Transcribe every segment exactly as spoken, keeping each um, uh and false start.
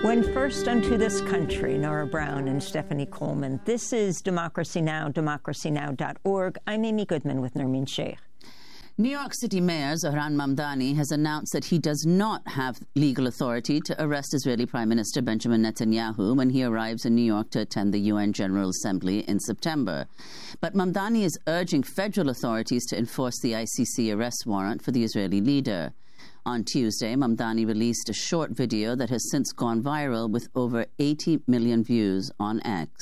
When first unto this country, Nora Brown and Stephanie Coleman. This is Democracy Now!, democracy now dot org. I'm Amy Goodman with Nermeen Sheikh. New York City Mayor Zohran Mamdani has announced that he does not have legal authority to arrest Israeli Prime Minister Benjamin Netanyahu when he arrives in New York to attend the U N General Assembly in September. But Mamdani is urging federal authorities to enforce the I C C arrest warrant for the Israeli leader. On Tuesday, Mamdani released a short video that has since gone viral with over eighty million views on X.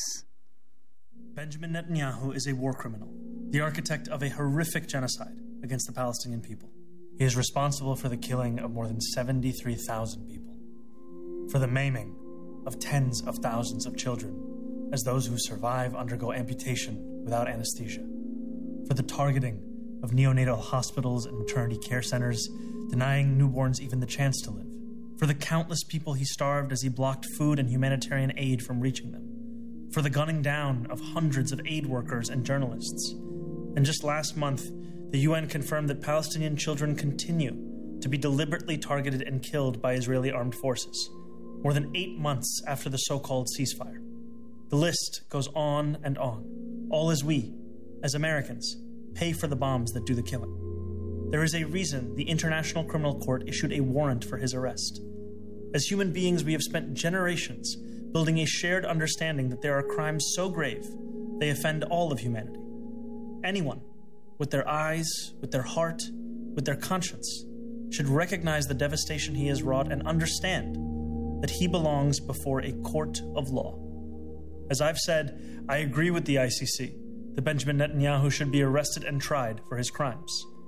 Benjamin Netanyahu is a war criminal, the architect of a horrific genocide against the Palestinian people. He is responsible for the killing of more than seventy-three thousand people, for the maiming of tens of thousands of children as those who survive undergo amputation without anesthesia, for the targeting of neonatal hospitals and maternity care centers, denying newborns even the chance to live, for the countless people he starved as he blocked food and humanitarian aid from reaching them, for the gunning down of hundreds of aid workers and journalists. And just last month, the U N confirmed that Palestinian children continue to be deliberately targeted and killed by Israeli armed forces, more than eight months after the so-called ceasefire. The list goes on and on, all as we, as Americans, pay for the bombs that do the killing. There is a reason the International Criminal Court issued a warrant for his arrest. As human beings, we have spent generations building a shared understanding that there are crimes so grave they offend all of humanity. Anyone, with their eyes, with their heart, with their conscience, should recognize the devastation he has wrought and understand that he belongs before a court of law. As I've said, I agree with the I C C that Benjamin Netanyahu should be arrested and tried for his crimes,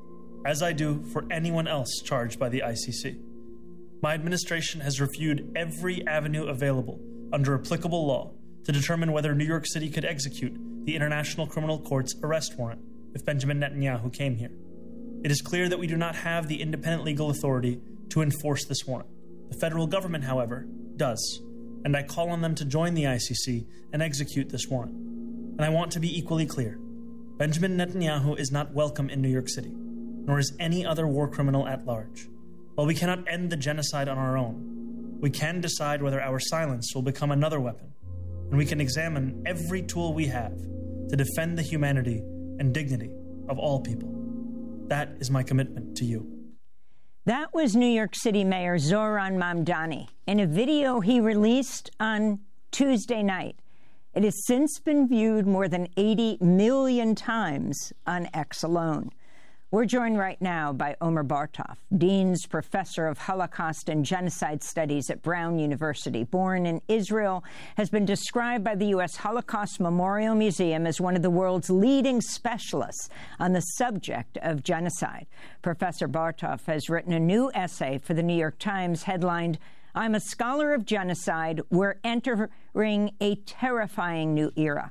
as I do for anyone else charged by the I C C. My administration has reviewed every avenue available under applicable law to determine whether New York City could execute the International Criminal Court's arrest warrant if Benjamin Netanyahu came here. It is clear that we do not have the independent legal authority to enforce this warrant. The federal government, however, does, and I call on them to join the I C C and execute this warrant. And I want to be equally clear. Benjamin Netanyahu is not welcome in New York City, nor is any other war criminal at large. While we cannot end the genocide on our own, we can decide whether our silence will become another weapon, and we can examine every tool we have to defend the humanity and dignity of all people. That is my commitment to you. That was New York City Mayor Zohran Mamdani in a video he released on Tuesday night. It has since been viewed more than eighty million times on X alone. We're joined right now by Omer Bartov, Dean's Professor of Holocaust and Genocide Studies at Brown University. Born in Israel, has been described by the U S Holocaust Memorial Museum as one of the world's leading specialists on the subject of genocide. Professor Bartov has written a new essay for the New York Times headlined, "I'm a Scholar of Genocide. We're entering a terrifying new era."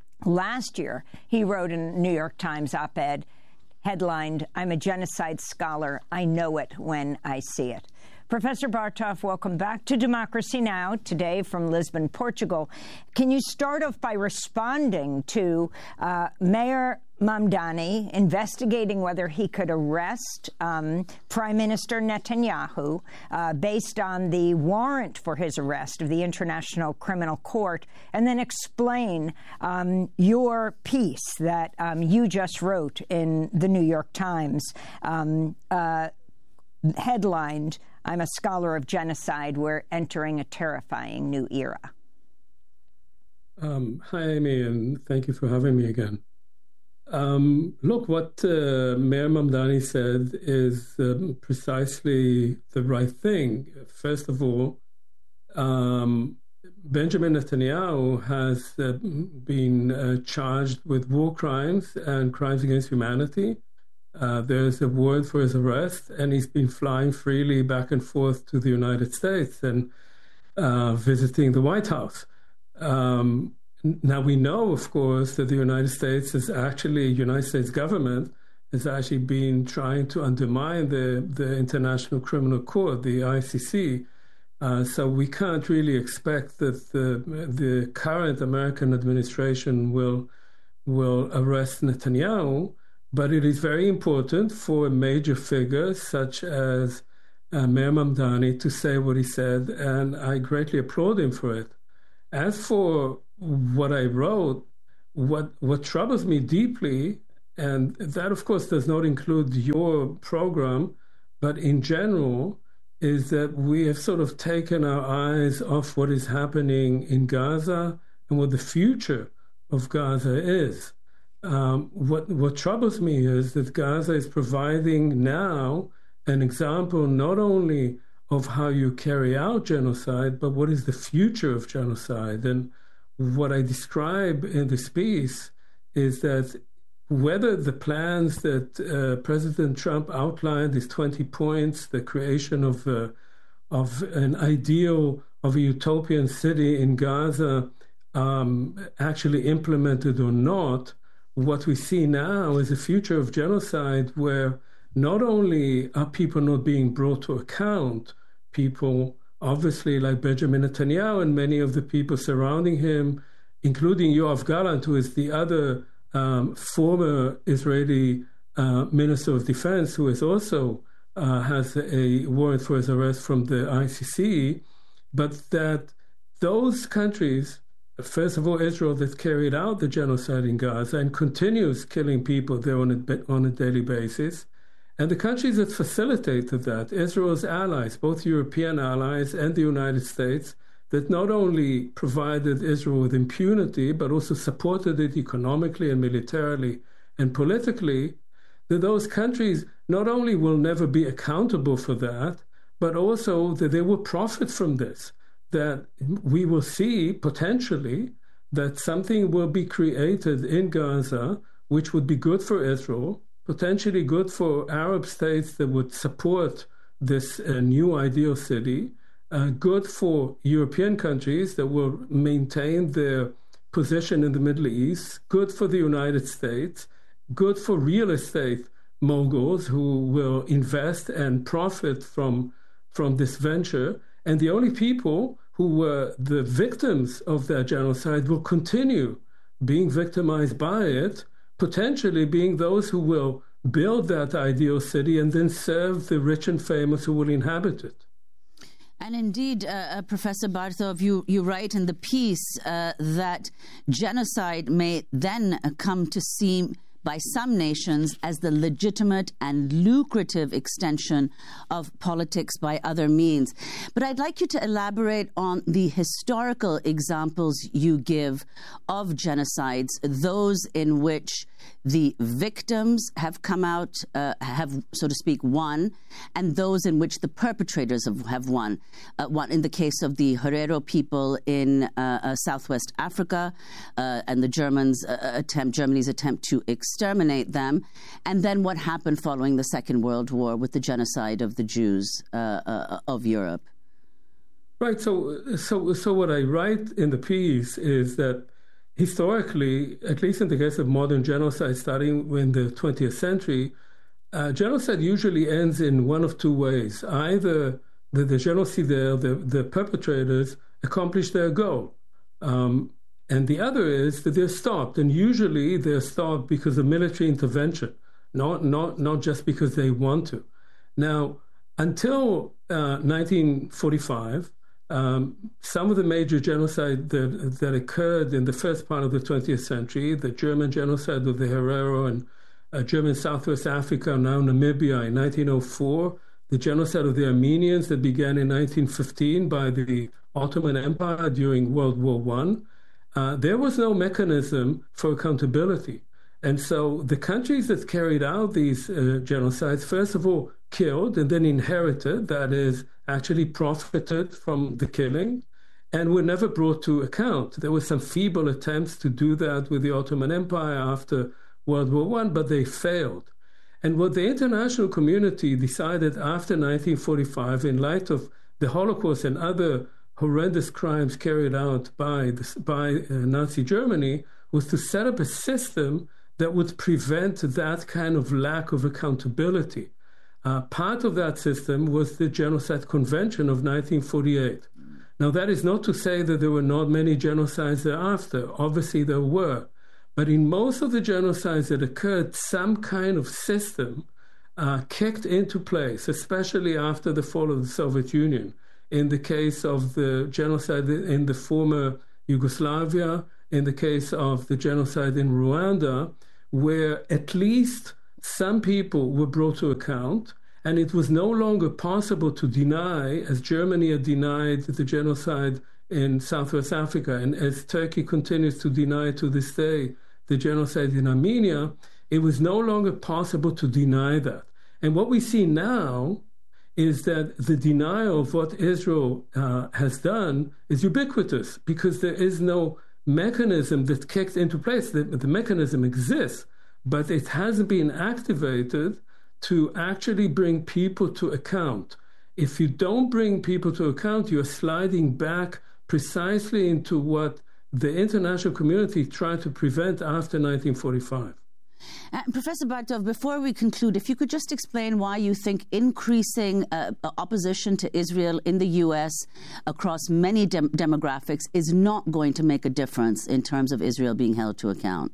Last year, he wrote in a New York Times op-ed headlined, "I'm a genocide scholar. I know it when I see it." Professor Bartov, welcome back to Democracy Now! Today from Lisbon, Portugal. Can you start off by responding to uh, Mayor Mamdani investigating whether he could arrest um, Prime Minister Netanyahu uh, based on the warrant for his arrest of the International Criminal Court, and then explain um, your piece that um, you just wrote in the New York Times, um, uh, headlined, "I'm a Scholar of Genocide. We're entering a terrifying new era." Um, hi, Amy, and thank you for having me again. Um, look, what uh, Mayor Mamdani said is um, precisely the right thing. First of all, um, Benjamin Netanyahu has uh, been uh, charged with war crimes and crimes against humanity. Uh, there's a warrant for his arrest, and he's been flying freely back and forth to the United States and uh, visiting the White House. Um, Now, we know, of course, that the United States is actually, United States government has actually been trying to undermine the, the International Criminal Court, the I C C. Uh, so we can't really expect that the, the current American administration will, will arrest Netanyahu, but it is very important for a major figure such as uh, Mayor Mamdani to say what he said, and I greatly applaud him for it. As for what I wrote, what what troubles me deeply, and that, of course, does not include your program, but in general, is that we have sort of taken our eyes off what is happening in Gaza and what the future of Gaza is. Um, what what troubles me is that Gaza is providing now an example not only of how you carry out genocide, but what is the future of genocide. And what I describe in this piece is that whether the plans that uh, President Trump outlined, these twenty points, the creation of uh, of an ideal of a utopian city in Gaza, um, actually implemented or not, what we see now is a future of genocide where not only are people not being brought to account, people obviously like Benjamin Netanyahu and many of the people surrounding him, including Yoav Gallant, who is the other um, former Israeli uh, Minister of Defense, who is also uh, has a warrant for his arrest from the I C C, but that those countries, first of all, Israel, that carried out the genocide in Gaza and continues killing people there on a, on a daily basis, and the countries that facilitated that, Israel's allies, both European allies and the United States, that not only provided Israel with impunity, but also supported it economically and militarily and politically, that those countries not only will never be accountable for that, but also that they will profit from this. That we will see potentially that something will be created in Gaza which would be good for Israel, potentially good for Arab states that would support this uh, new ideal city, uh, good for European countries that will maintain their position in the Middle East, good for the United States, good for real estate moguls who will invest and profit from, from this venture. And the only people who were the victims of that genocide will continue being victimized by it, potentially being those who will build that ideal city and then serve the rich and famous who will inhabit it. And indeed, uh, uh, Professor Bartov, you, you write in the piece uh, that genocide may then uh, come to seem by some nations as the legitimate and lucrative extension of politics by other means. But I'd like you to elaborate on the historical examples you give of genocides, those in which the victims have come out, uh, have, so to speak, won, and those in which the perpetrators have, have won. Uh, one in the case of the Herero people in uh, uh, Southwest Africa, uh, and the Germans' uh, attempt, Germany's attempt to exterminate them, and then what happened following the Second World War with the genocide of the Jews uh, uh, of Europe. Right. So, so, so what I write in the piece is that historically, at least in the case of modern genocide starting in the twentieth century, uh, genocide usually ends in one of two ways. Either the, the genocidaire, the, the perpetrators, accomplish their goal, um, and the other is that they're stopped. And usually they're stopped because of military intervention, not, not, not just because they want to. Now, until uh, nineteen forty-five, Um, some of the major genocide that, that occurred in the first part of the twentieth century, the German genocide of the Herero and uh, German Southwest Africa, now Namibia in nineteen oh four, the genocide of the Armenians that began in nineteen fifteen by the Ottoman Empire during World War One, uh, there was no mechanism for accountability. And so the countries that carried out these uh, genocides, first of all, killed and then inherited, that is, actually profited from the killing, and were never brought to account. There were some feeble attempts to do that with the Ottoman Empire after World War One, but they failed. And what the international community decided after nineteen forty-five, in light of the Holocaust and other horrendous crimes carried out by, the, by uh, Nazi Germany, was to set up a system that would prevent that kind of lack of accountability. Uh, part of that system was the Genocide Convention of nineteen forty-eight. Now, that is not to say that there were not many genocides thereafter. Obviously, there were. But in most of the genocides that occurred, some kind of system uh, kicked into place, especially after the fall of the Soviet Union. In the case of the genocide in the former Yugoslavia, in the case of the genocide in Rwanda, where at least some people were brought to account, and it was no longer possible to deny, as Germany had denied the genocide in Southwest Africa, and as Turkey continues to deny to this day the genocide in Armenia, it was no longer possible to deny that. And what we see now is that the denial of what Israel uh, has done is ubiquitous, because there is no mechanism that kicked into place. The, the mechanism exists, but it hasn't been activated to actually bring people to account. If you don't bring people to account, you're sliding back precisely into what the international community tried to prevent after nineteen forty-five. Uh, Professor Bartov, before we conclude, if you could just explain why you think increasing uh, opposition to Israel in the U S across many dem- demographics is not going to make a difference in terms of Israel being held to account.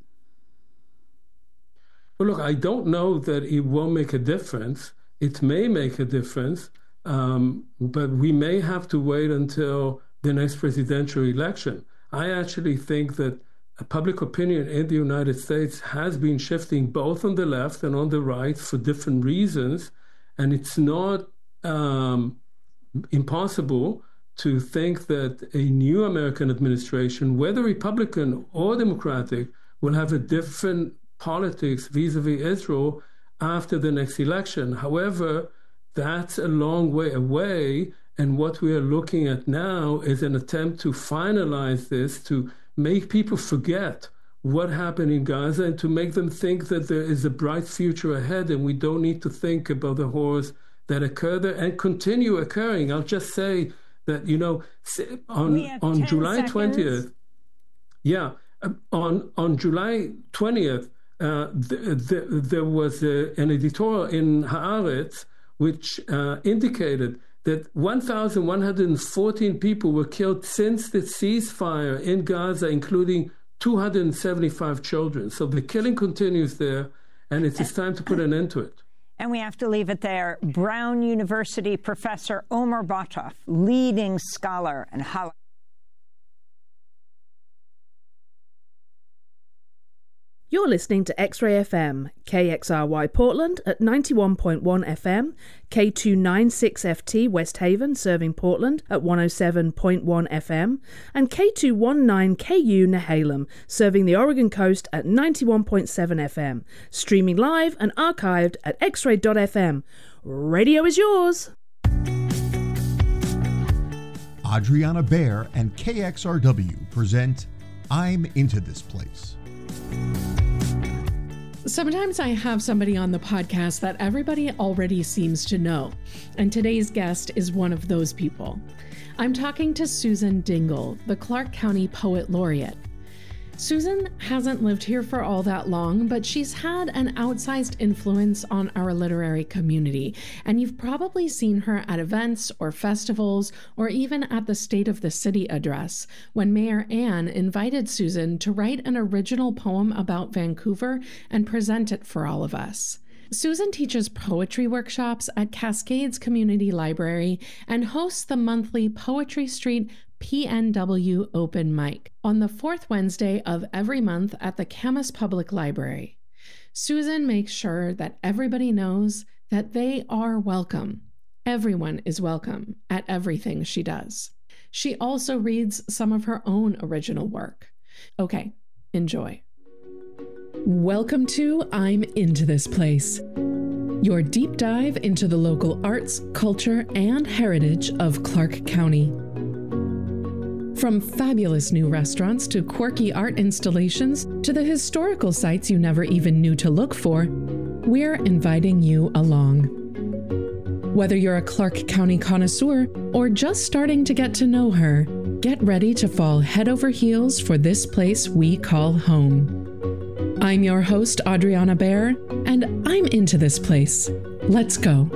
Well, look, I don't know that it will make a difference. It may make a difference, um, but we may have to wait until the next presidential election. I actually think that public opinion in the United States has been shifting both on the left and on the right for different reasons, and it's not um, impossible to think that a new American administration, whether Republican or Democratic, will have a different politics vis-a-vis Israel after the next election. However, that's a long way away, and what we are looking at now is an attempt to finalize this, to make people forget what happened in Gaza and to make them think that there is a bright future ahead and we don't need to think about the horrors that occur there and continue occurring. I'll just say that, you know, on on July twentieth, yeah, on on July twentieth, uh, the, the, there was a, an editorial in Haaretz which uh, indicated that one thousand one hundred fourteen people were killed since the ceasefire in Gaza, including two hundred seventy-five children. So the killing continues there, and it is time to put an end to it. And we have to leave it there. Brown University professor Omer Bartov, leading scholar and Holocaust. You're listening to X-Ray F M, K X R Y Portland at ninety-one point one F M, K two ninety-six F T West Haven serving Portland at one oh seven point one F M, and K two nineteen K U Nehalem serving the Oregon coast at ninety-one point seven F M. Streaming live and archived at x ray dot f m. Radio is yours! Adriana Baer and K X R W present I'm Into This Place. Sometimes I have somebody on the podcast that everybody already seems to know, and today's guest is one of those people. I'm talking to Susan Dingle, the Clark County Poet Laureate. Susan hasn't lived here for all that long, but she's had an outsized influence on our literary community, and you've probably seen her at events or festivals, or even at the State of the City address, when Mayor Ann invited Susan to write an original poem about Vancouver and present it for all of us. Susan teaches poetry workshops at Cascades Community Library and hosts the monthly Poetry Street P N W Open Mic on the fourth Wednesday of every month at the Camas Public Library. Susan makes sure that everybody knows that they are welcome. Everyone is welcome at everything she does. She also reads some of her own original work. Okay, enjoy. Welcome to I'm Into This Place, your deep dive into the local arts, culture, and heritage of Clark County. From fabulous new restaurants to quirky art installations to the historical sites you never even knew to look for, we're inviting you along. Whether you're a Clark County connoisseur or just starting to get to know her, get ready to fall head over heels for this place we call home. I'm your host, Adriana Baer, and I'm Into This Place. Let's go.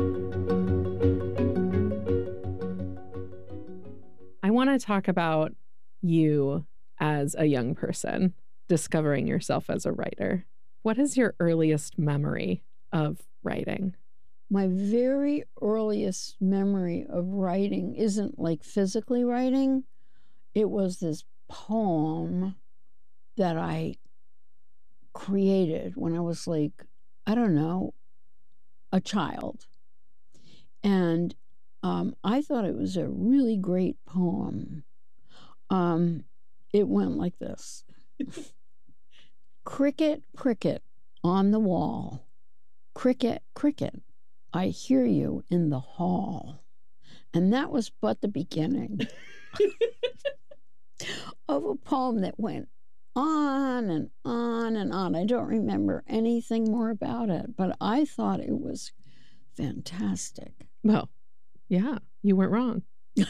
I want to talk about you as a young person, discovering yourself as a writer. What is your earliest memory of writing? my very earliest memory of writing isn't like physically writing. It was this poem that I created when I was like, I don't know, a child. And um, I thought it was a really great poem. Um, it went like this. Cricket, cricket on the wall. Cricket, cricket, I hear you in the hall. And that was but the beginning of a poem that went on and on and on. I don't remember anything more about it, but I thought it was fantastic. Well, yeah, you weren't wrong.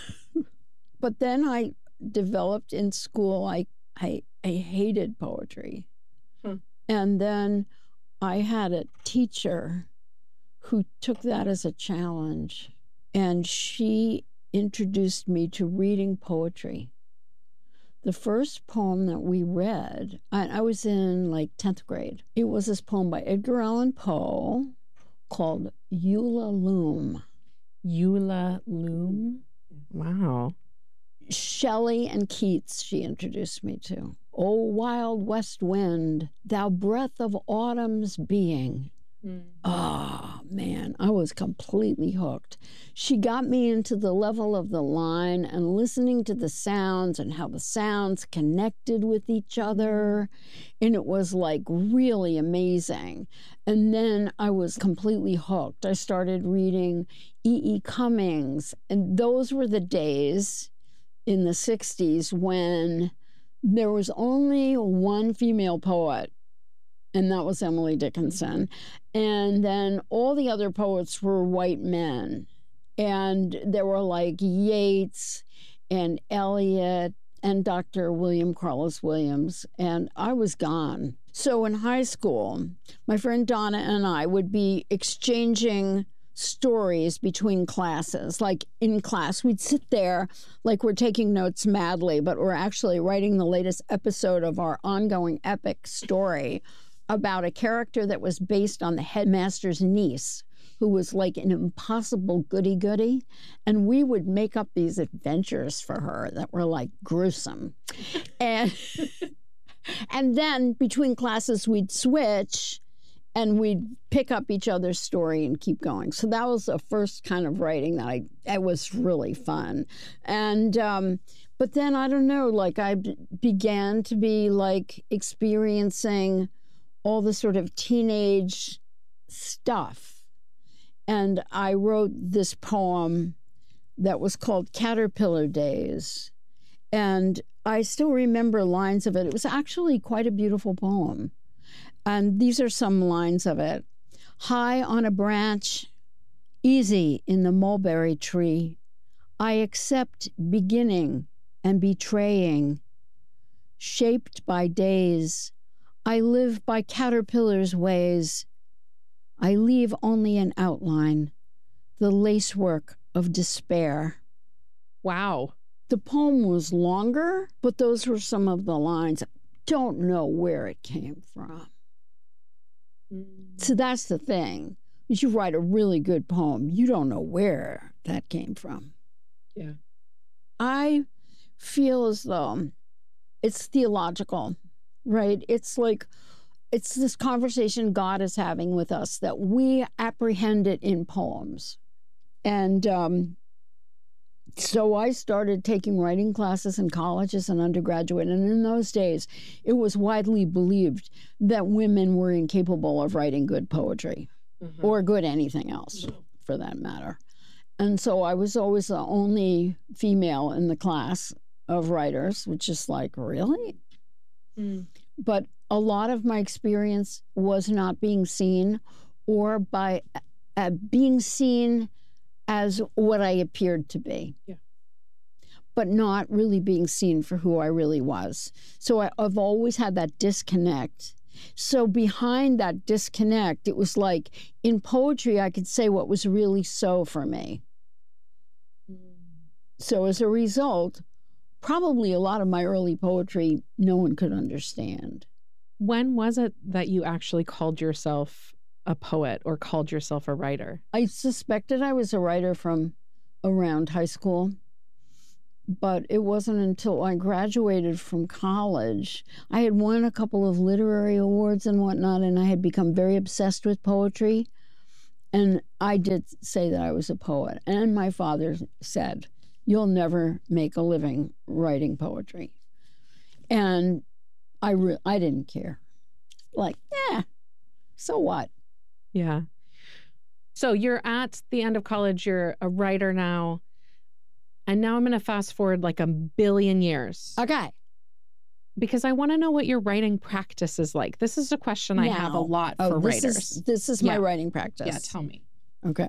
But then I developed in school, I, I, I hated poetry. Hmm. And then I had a teacher who took that as a challenge, and she introduced me to reading poetry. The first poem that we read, I, I was in like tenth grade. It was this poem by Edgar Allan Poe called Ulalume. Ulalume? Wow. Shelley and Keats she introduced me to. O wild west wind, thou breath of autumn's being. Mm. Oh, man, I was completely hooked. She got me into the level of the line and listening to the sounds and how the sounds connected with each other. And it was like really amazing. And then I was completely hooked. I started reading E E. Cummings. And those were the days in the sixties when there was only one female poet, and that was Emily Dickinson. And then all the other poets were white men. And there were like Yeats and Eliot and Doctor William Carlos Williams, and I was gone. So in high school, my friend Donna and I would be exchanging stories between classes. Like in class, we'd sit there like we're taking notes madly, but we're actually writing the latest episode of our ongoing epic story about a character that was based on the headmaster's niece, who was like an impossible goody-goody. And we would make up these adventures for her that were like gruesome. And, and then between classes, we'd switch and we'd pick up each other's story and keep going. So that was the first kind of writing that I, it was really fun. And, um, but then I don't know, like I b- began to be like experiencing all the sort of teenage stuff. And I wrote this poem that was called Caterpillar Days. And I still remember lines of it. It was actually quite a beautiful poem. And these are some lines of it. High on a branch, easy in the mulberry tree, I accept beginning and betraying. Shaped by days, I live by caterpillar's ways. I leave only an outline, the lacework of despair. Wow. The poem was longer, but those were some of the lines. I don't know where it came from. Mm. So that's the thing. If you write a really good poem, you don't know where that came from. Yeah. I feel as though it's theological, right? It's like, it's this conversation God is having with us that we apprehend it in poems. And um, so I started taking writing classes in college as an undergraduate. And in those days, it was widely believed that women were incapable of writing good poetry mm-hmm. or good anything else, mm-hmm. for that matter. And so I was always the only female in the class of writers, which is like, really? Mm. But a lot of my experience was not being seen or by uh, being seen as what I appeared to be, yeah. but not really being seen for who I really was. So I, I've always had that disconnect. So behind that disconnect, it was like in poetry, I could say what was really so for me. Mm. So as a result, probably a lot of my early poetry, no one could understand. When was it that you actually called yourself a poet or called yourself a writer? I suspected I was a writer from around high school, but it wasn't until I graduated from college. I had won a couple of literary awards and whatnot, and I had become very obsessed with poetry. And I did say that I was a poet. And my father said, "You'll never make a living writing poetry." And I, re- I didn't care. Like, yeah, so what? Yeah. So you're at the end of college, you're a writer now. And now I'm going to fast forward like a billion years. Okay. Because I want to know what your writing practice is like. This is a question I Now, have a lot oh, for this writers. Is, this is my Yeah. writing practice. Yeah, tell me. Okay.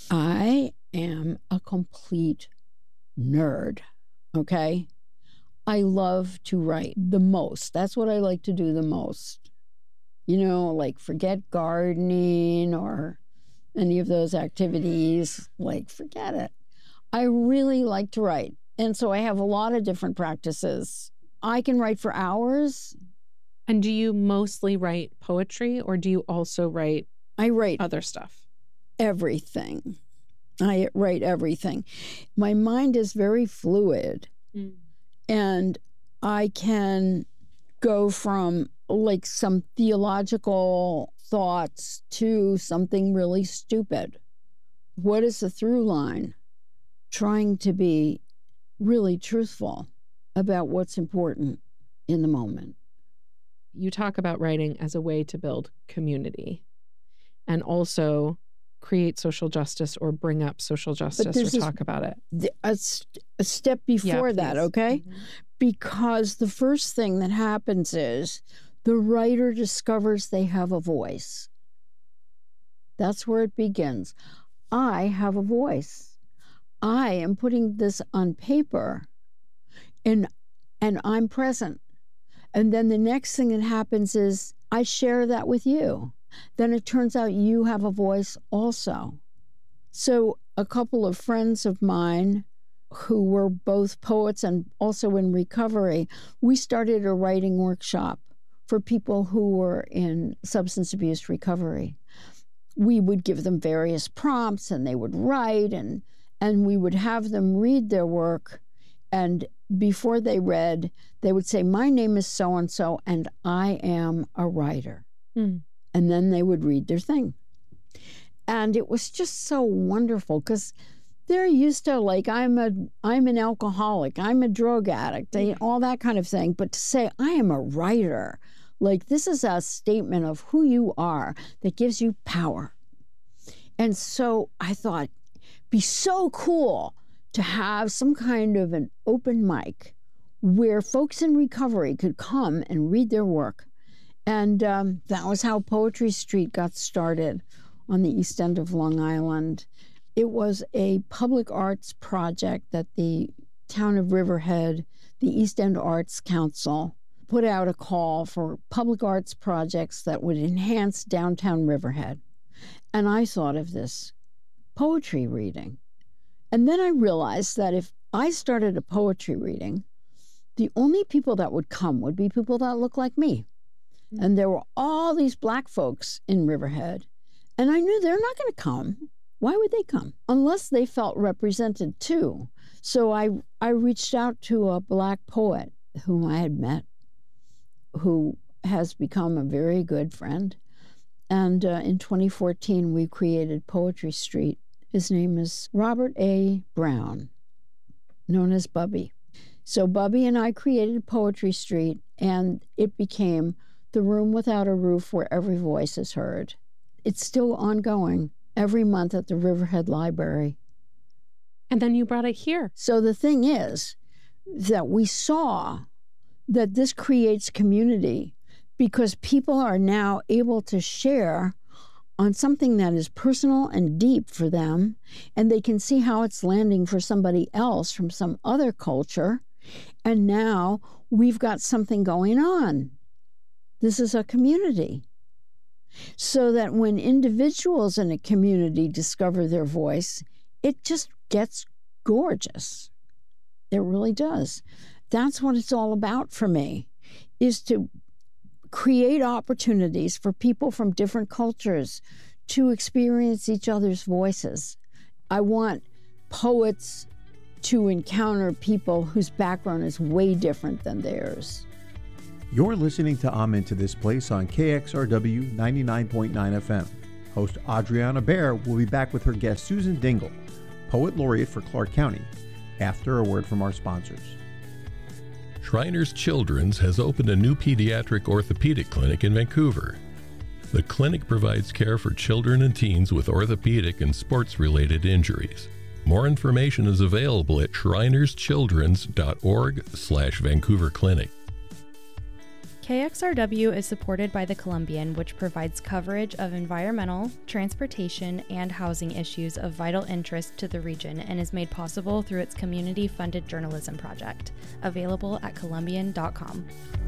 I am a complete nerd. Okay. I love to write the most. That's what I like to do the most. You know, like forget gardening or any of those activities. Like, forget it. I really like to write. And so I have a lot of different practices. I can write for hours. And do you mostly write poetry or do you also write I write other stuff? Everything. I write everything. My mind is very fluid. Mm. And I can go from like some theological thoughts to something really stupid. What is the through line? Trying to be really truthful about what's important in the moment. You talk about writing as a way to build community and also create social justice or bring up social justice or talk about it. The, a, a step before yeah, that, okay? Mm-hmm. Because the first thing that happens is the writer discovers they have a voice. That's where it begins. I have a voice. I am putting this on paper and, and I'm present. And then the next thing that happens is I share that with you. Then it turns out you have a voice also. So a couple of friends of mine who were both poets and also in recovery, we started a writing workshop for people who were in substance abuse recovery. We would give them various prompts and they would write and and we would have them read their work. And before they read, they would say, "My name is so-and-so and I am a writer." Mm. And then they would read their thing. And it was just so wonderful because they're used to like, I'm a, I'm an alcoholic, I'm a drug addict, they, all that kind of thing. But to say, I am a writer, like this is a statement of who you are that gives you power. And so I thought, be so cool to have some kind of an open mic where folks in recovery could come and read their work. And um, that was how Poetry Street got started on the east end of Long Island. It was a public arts project that the town of Riverhead, the East End Arts Council, put out a call for public arts projects that would enhance downtown Riverhead. And I thought of this poetry reading. And then I realized that if I started a poetry reading, the only people that would come would be people that look like me. Mm-hmm. And there were all these Black folks in Riverhead. And I knew they're not going to come. Why would they come? Unless they felt represented too. So I, I reached out to a Black poet whom I had met, who has become a very good friend. And uh, in twenty fourteen, we created Poetry Street. His name is Robert A. Brown, known as Bubby. So Bubby and I created Poetry Street, and it became the room without a roof where every voice is heard. It's still ongoing every month at the Riverhead Library. And then you brought it here. So the thing is that we saw that this creates community because people are now able to share on something that is personal and deep for them, and they can see how it's landing for somebody else from some other culture. And now we've got something going on. This is a community. So that when individuals in a community discover their voice, it just gets gorgeous. It really does. That's what it's all about for me, is to create opportunities for people from different cultures to experience each other's voices. I want poets to encounter people whose background is way different than theirs. You're listening to I'm Into This Place on K X R W ninety-nine point nine F M. Host Adriana Baer will be back with her guest Susan Dingle, Poet Laureate for Clark County, after a word from our sponsors. Shriners Children's has opened a new pediatric orthopedic clinic in Vancouver. The clinic provides care for children and teens with orthopedic and sports-related injuries. More information is available at shriners childrens dot org slash Vancouver Clinic. K X R W is supported by the Columbian, which provides coverage of environmental, transportation, and housing issues of vital interest to the region and is made possible through its community-funded journalism project, available at columbian dot com.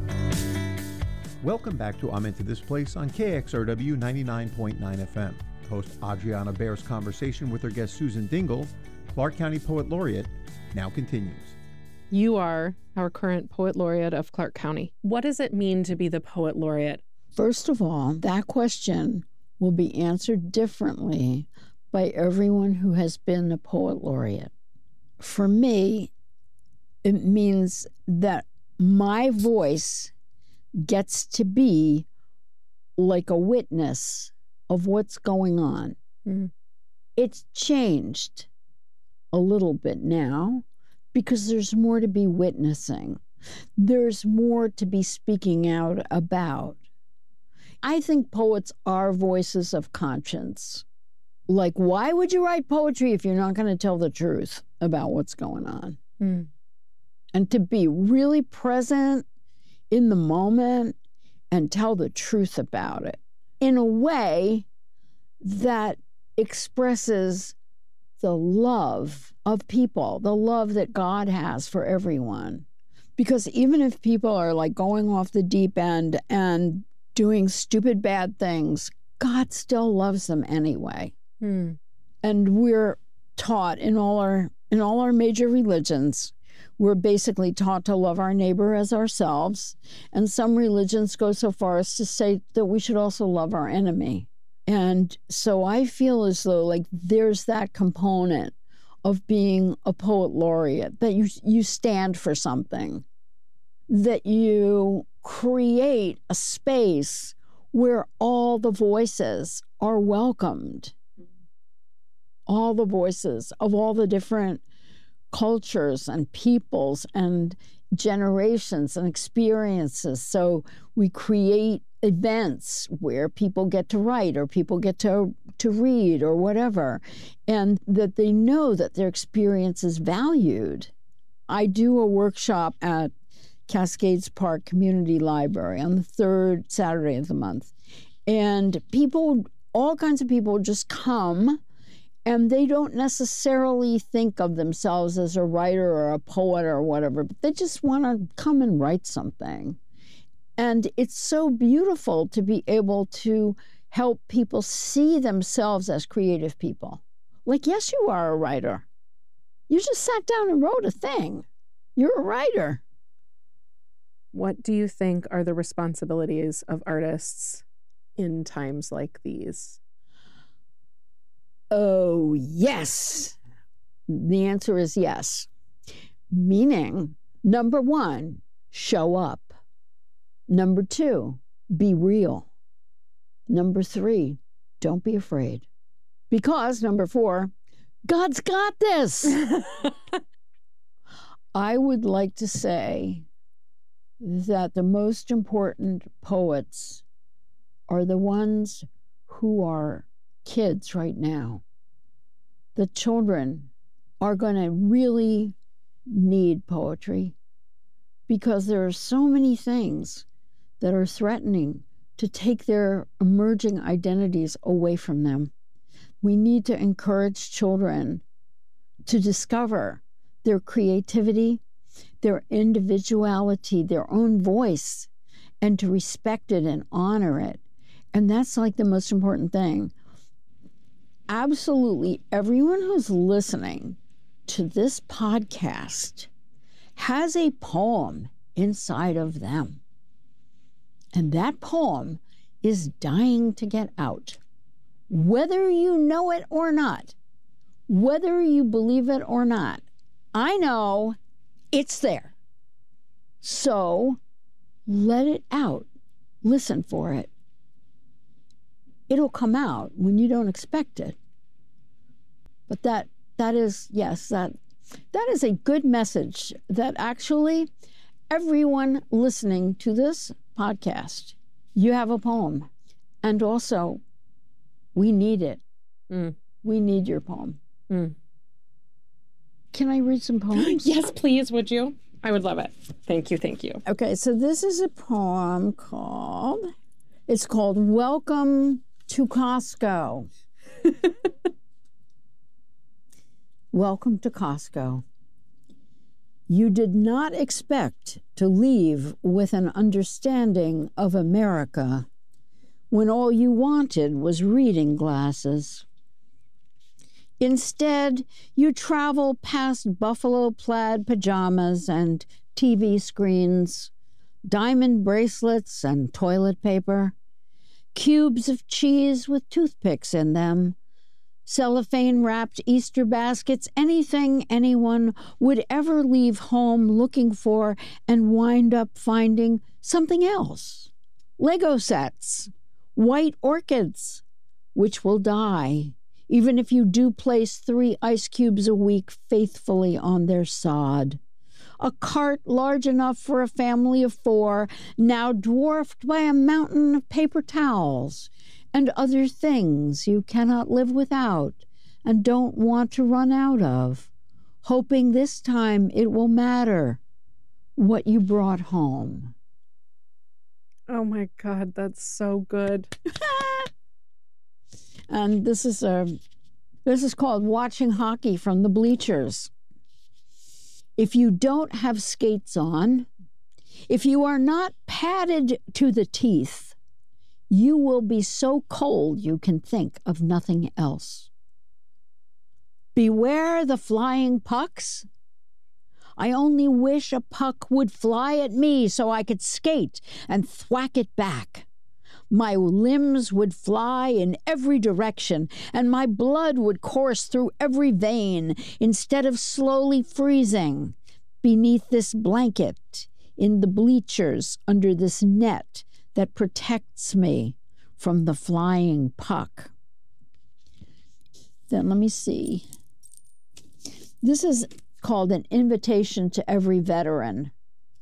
Welcome back to I'm Into This Place on K X R W ninety-nine point nine F M. Host Adriana Baer's conversation with her guest Susan Dingle, Clark County Poet Laureate, now continues. You are our current Poet Laureate of Clark County. What does it mean to be the Poet Laureate? First of all, that question will be answered differently by everyone who has been a Poet Laureate. For me, it means that my voice gets to be like a witness of what's going on. Mm. It's changed a little bit now, because there's more to be witnessing. There's more to be speaking out about. I think poets are voices of conscience. Like, why would you write poetry if you're not going to tell the truth about what's going on? Mm. And to be really present in the moment and tell the truth about it in a way that expresses the love of people, the love that God has for everyone. Because even if people are like going off the deep end and doing stupid bad things, God still loves them anyway. Hmm. And we're taught in all our in all our major religions, we're basically taught to love our neighbor as ourselves. And some religions go so far as to say that we should also love our enemy. And so I feel as though like there's that component of being a poet laureate, that you you stand for something, that you create a space where all the voices are welcomed, all the voices of all the different cultures and peoples and generations and experiences. So we create events where people get to write or people get to to read or whatever, and that they know that their experience is valued. I do a workshop at Cascades Park Community Library on the third Saturday of the month, and people, all kinds of people just come, and they don't necessarily think of themselves as a writer or a poet or whatever, but they just want to come and write something. And it's so beautiful to be able to help people see themselves as creative people. Like, yes, you are a writer. You just sat down and wrote a thing. You're a writer. What do you think are the responsibilities of artists in times like these? Oh, yes. The answer is yes. Meaning, number one, show up. Number two, be real. Number three, don't be afraid. Because, number four, God's got this. I would like to say that the most important poets are the ones who are kids right now. The children are going to really need poetry because there are so many things that are threatening to take their emerging identities away from them. We need to encourage children to discover their creativity, their individuality, their own voice, and to respect it and honor it. And that's like the most important thing. Absolutely everyone who's listening to this podcast has a poem inside of them. And that poem is dying to get out. Whether you know it or not, whether you believe it or not, I know it's there. So let it out. Listen for it. It'll come out when you don't expect it. But that that is, yes, that that is a good message that actually everyone listening to this podcast, you have a poem. And also, we need it. Mm. We need your poem. Mm. Can I read some poems? Yes, please, would you? I would love it. Thank you, thank you. Okay, so this is a poem called, it's called Welcome to Costco. Welcome to Costco. You did not expect to leave with an understanding of America when all you wanted was reading glasses. Instead, you travel past buffalo plaid pajamas and T V screens, diamond bracelets and toilet paper, cubes of cheese with toothpicks in them, cellophane-wrapped Easter baskets, anything anyone would ever leave home looking for and wind up finding something else. Lego sets, white orchids, which will die, even if you do place three ice cubes a week faithfully on their sod. A cart large enough for a family of four, now dwarfed by a mountain of paper towels and other things you cannot live without and don't want to run out of, hoping this time it will matter what you brought home. Oh my God, that's so good. And this is a this is called Watching Hockey from the Bleachers. If you don't have skates on, if you are not padded to the teeth, you will be so cold you can think of nothing else. Beware the flying pucks. I only wish a puck would fly at me so I could skate and thwack it back. My limbs would fly in every direction, and my blood would course through every vein instead of slowly freezing beneath this blanket in the bleachers under this net that protects me from the flying puck. Then let me see. This is called An Invitation to Every Veteran.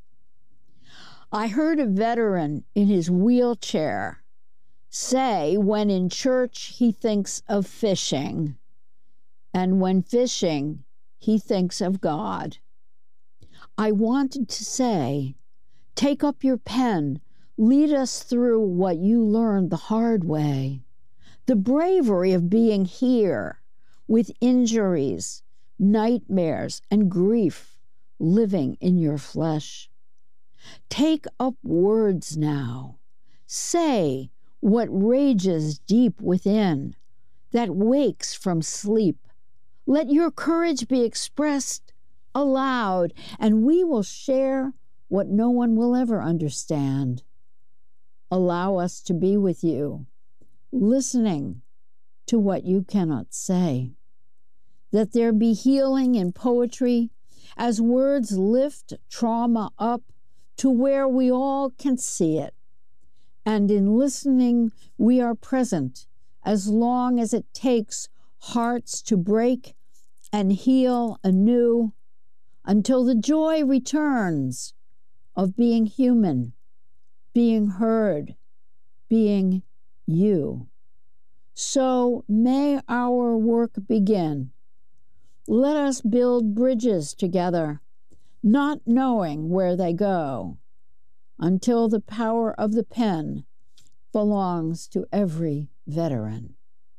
I heard a veteran in his wheelchair say when in church he thinks of fishing, and when fishing he thinks of God. I wanted to say, take up your pen, lead us through what you learned the hard way, the bravery of being here with injuries, nightmares, and grief living in your flesh. Take up words now. Say what rages deep within, that wakes from sleep. Let your courage be expressed aloud, and we will share what no one will ever understand. Allow us to be with you, listening to what you cannot say. That there be healing in poetry as words lift trauma up to where we all can see it. And in listening, we are present as long as it takes hearts to break and heal anew until the joy returns of being human, being heard, being you. So may our work begin. Let us build bridges together, not knowing where they go, until the power of the pen belongs to every veteran.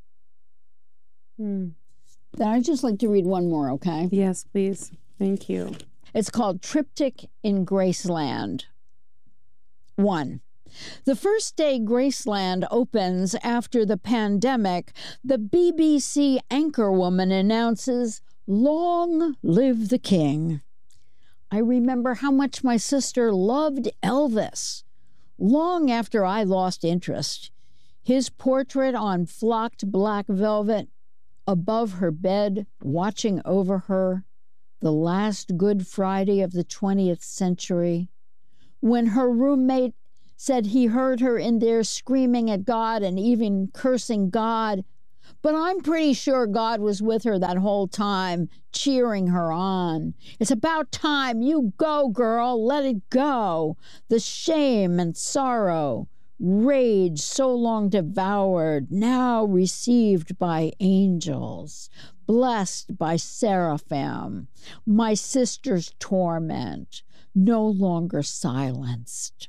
Mm. Then I'd just like to read one more, okay? Yes, please. Thank you. It's called Triptych in Graceland. One. The first day Graceland opens after the pandemic, the B B C anchorwoman announces, "Long live the king." I remember how much my sister loved Elvis. Long after I lost interest, his portrait on flocked black velvet above her bed, watching over her, the last Good Friday of the twentieth century, when her roommate said he heard her in there screaming at God and even cursing God. But I'm pretty sure God was with her that whole time, cheering her on. It's about time. You go, girl. Let it go. The shame and sorrow, rage so long devoured, now received by angels, blessed by seraphim, my sister's torment, no longer silenced.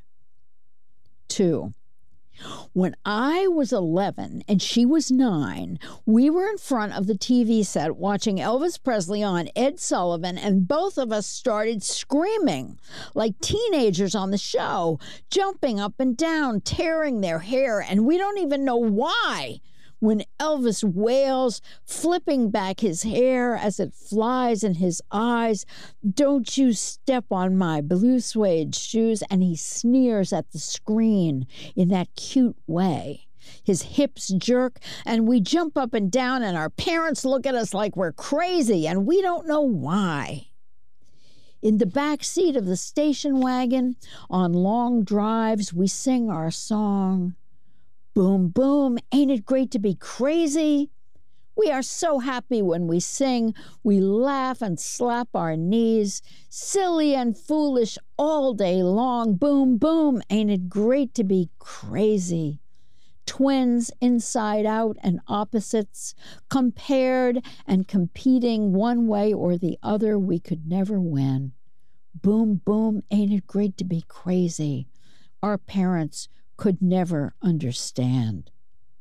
Two. When I was eleven and she was nine, we were in front of the T V set watching Elvis Presley on Ed Sullivan, and both of us started screaming like teenagers on the show, jumping up and down, tearing their hair, and we don't even know why. When Elvis wails, flipping back his hair as it flies in his eyes, "Don't you step on my blue suede shoes," and he sneers at the screen in that cute way. His hips jerk, and we jump up and down, and our parents look at us like we're crazy, and we don't know why. In the back seat of the station wagon, on long drives, we sing our song. Boom, boom, ain't it great to be crazy? We are so happy when we sing. We laugh and slap our knees, silly and foolish all day long. Boom, boom, ain't it great to be crazy? Twins inside out and opposites, compared and competing one way or the other, we could never win. Boom, boom, ain't it great to be crazy? Our parents could never understand.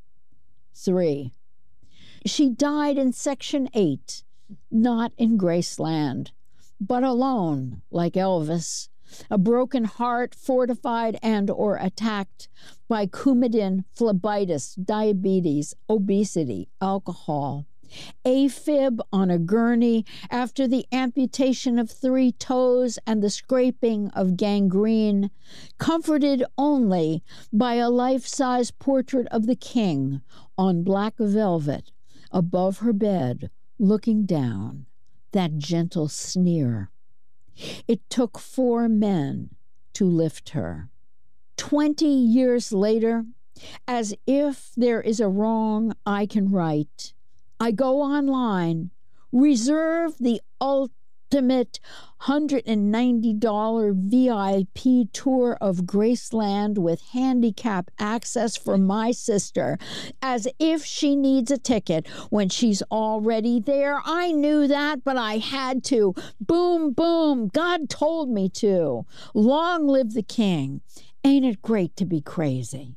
Three, she died in Section eight, not in Graceland, but alone, like Elvis, a broken heart fortified and or attacked by Coumadin, phlebitis, diabetes, obesity, alcohol, AFib on a gurney after the amputation of three toes and the scraping of gangrene, comforted only by a life-size portrait of the king on black velvet above her bed, looking down, that gentle sneer. It took four men to lift her. Twenty years later, as if there is a wrong I can right, I go online, reserve the ultimate one hundred ninety dollars V I P tour of Graceland with handicap access for my sister, as if she needs a ticket when she's already there. I knew that, but I had to. Boom, boom, God told me to. Long live the king. Ain't it great to be crazy?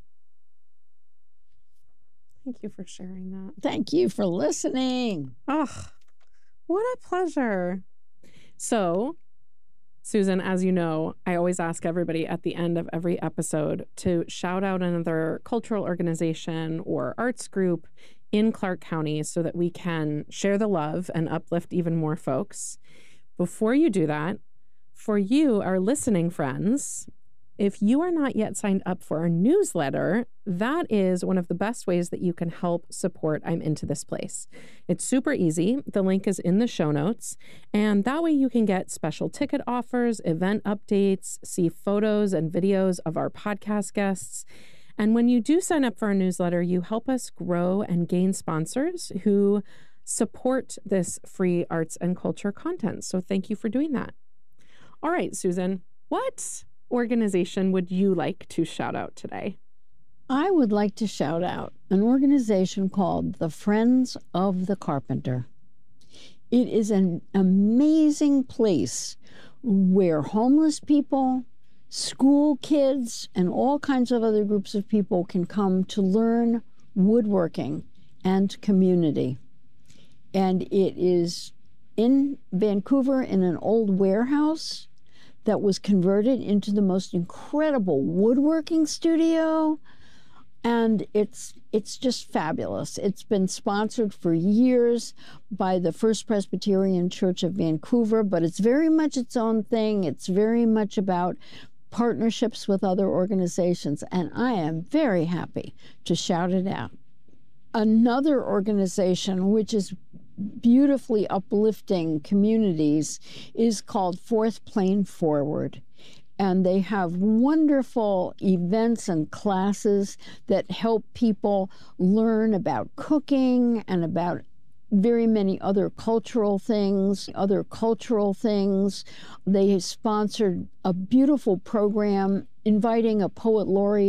Thank you for sharing that. Thank you for listening. Oh, what a pleasure. So, Susan, as you know, I always ask everybody at the end of every episode to shout out another cultural organization or arts group in Clark County so that we can share the love and uplift even more folks. Before you do that, for you, our listening friends, if you are not yet signed up for our newsletter, that is one of the best ways that you can help support I'm Into This Place. It's super easy. The link is in the show notes. And that way you can get special ticket offers, event updates, see photos and videos of our podcast guests. And when you do sign up for our newsletter, you help us grow and gain sponsors who support this free arts and culture content. So thank you for doing that. All right, Susan, what organization would you like to shout out today? I would like to shout out an organization called the Friends of the Carpenter. It is an amazing place where homeless people, school kids, and all kinds of other groups of people can come to learn woodworking and community. And it is in Vancouver in an old warehouse that was converted into the most incredible woodworking studio. And it's it's just fabulous. It's been sponsored for years by the First Presbyterian Church of Vancouver, but it's very much its own thing. It's very much about partnerships with other organizations, and I am very happy to shout it out. Another organization which is beautifully uplifting communities is called Fourth Plane Forward. And they have wonderful events and classes that help people learn about cooking and about very many other cultural things, other cultural things. They sponsored a beautiful program inviting a poet laureate